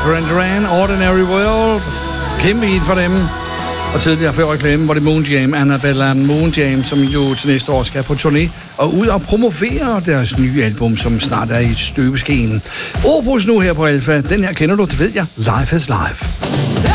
Duran Duran, Ordinary World. Kæmpe hit for dem. Og tidligere før reklame var det Moon Jam, Annabella Moon Jam, som jo til næste år skal på turné og ud og promovere deres nye album, som snart er i støbeskeen. Opus nu her på Alfa. Den her kender du, det ved jeg. Life is Life.